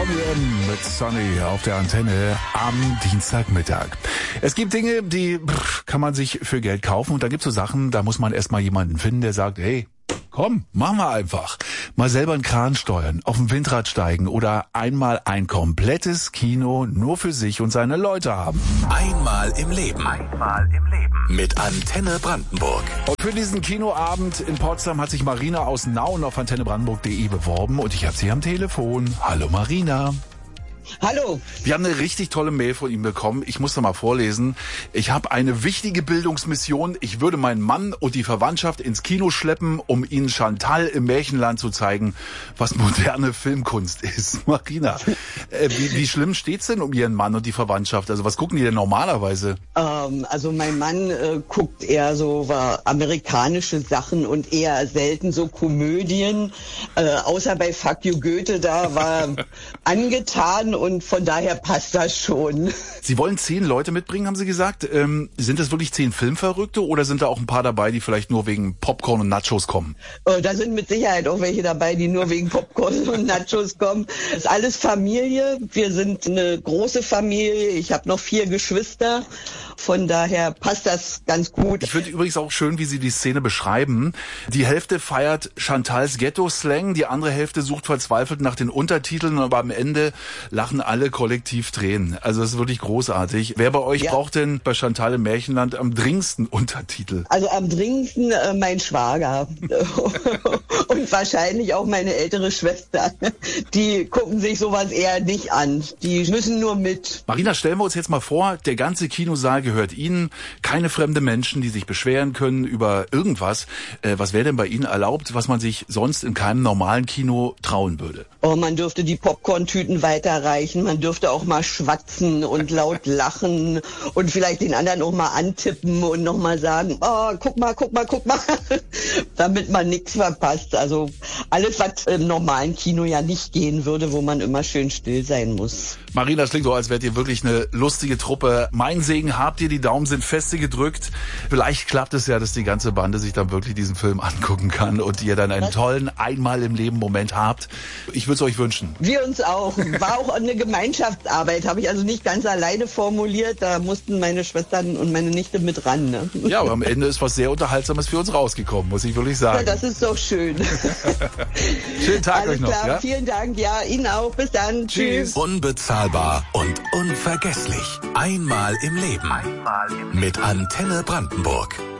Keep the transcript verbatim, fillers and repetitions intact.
Bonnie M. mit Sunny auf der Antenne am Dienstagmittag. Es gibt Dinge, die pff, kann man sich für Geld kaufen und da gibt es so Sachen, da muss man erstmal jemanden finden, der sagt, hey, komm, machen wir einfach. Mal selber einen Kran steuern, auf dem Windrad steigen oder einmal ein komplettes Kino nur für sich und seine Leute haben. Einmal im Leben. Einmal im Leben. Mit Antenne Brandenburg. Und für diesen Kinoabend in Potsdam hat sich Marina aus Nauen auf antenne brandenburg punkt de beworben und ich habe sie am Telefon. Hallo Marina. Hallo. Wir haben eine richtig tolle Mail von ihm bekommen. Ich muss da mal vorlesen. Ich habe eine wichtige Bildungsmission. Ich würde meinen Mann und die Verwandtschaft ins Kino schleppen, um ihnen Chantal im Märchenland zu zeigen, was moderne Filmkunst ist. Marina, äh, wie, wie schlimm steht's denn um ihren Mann und die Verwandtschaft? Also was gucken die denn normalerweise? Ähm, also mein Mann äh, guckt eher so äh, amerikanische Sachen und eher selten so Komödien. Äh, außer bei Fuck You Goethe, da war angetan. Und von daher passt das schon. Sie wollen zehn Leute mitbringen, haben Sie gesagt. Ähm, sind das wirklich zehn Filmverrückte oder sind da auch ein paar dabei, die vielleicht nur wegen Popcorn und Nachos kommen? Äh, da sind mit Sicherheit auch welche dabei, die nur wegen Popcorn und Nachos kommen. Das ist alles Familie. Wir sind eine große Familie. Ich habe noch vier Geschwister. Von daher passt das ganz gut. Ich finde übrigens auch schön, wie Sie die Szene beschreiben. Die Hälfte feiert Chantals Ghetto-Slang, die andere Hälfte sucht verzweifelt nach den Untertiteln, aber am Ende lachen alle kollektiv Tränen. Also das ist wirklich großartig. Wer bei euch ja. braucht denn bei Chantal im Märchenland am dringendsten Untertitel? Also am dringendsten äh, mein Schwager und wahrscheinlich auch meine ältere Schwester. Die gucken sich sowas eher nicht an. Die müssen nur mit. Marina, stellen wir uns jetzt mal vor, der ganze Kinosaal gehört Ihnen, keine fremde Menschen, die sich beschweren können über irgendwas. Äh, was wäre denn bei Ihnen erlaubt, was man sich sonst in keinem normalen Kino trauen würde? Oh, man dürfte die Popcorn-Tüten weiterreichen, man dürfte auch mal schwatzen und laut lachen und vielleicht den anderen auch mal antippen und nochmal sagen, oh, guck mal, guck mal, guck mal, damit man nichts verpasst. Also alles, was im normalen Kino ja nicht gehen würde, wo man immer schön still sein muss. Marina, das klingt so, als wärt ihr wirklich eine lustige Truppe. Mein Segen habt ihr, die Daumen sind feste gedrückt. Vielleicht klappt es ja, dass die ganze Bande sich dann wirklich diesen Film angucken kann und ihr dann einen tollen einmal im Leben Moment habt. Ich würde es euch wünschen. Wir uns auch. War auch eine Gemeinschaftsarbeit, habe ich also nicht ganz alleine formuliert. Da mussten meine Schwestern und meine Nichte mit ran. Ne? Ja, aber am Ende ist was sehr Unterhaltsames für uns rausgekommen, muss ich wirklich sagen. Ja, das ist doch schön. Schönen Tag Alles euch noch. Klar, Ja? vielen Dank. Ja, Ihnen auch. Bis dann. Tschüss. Tschüss. Unbezahlbar und unvergesslich. Einmal im Leben. Einmal im Leben. Mit Antenne Brandenburg.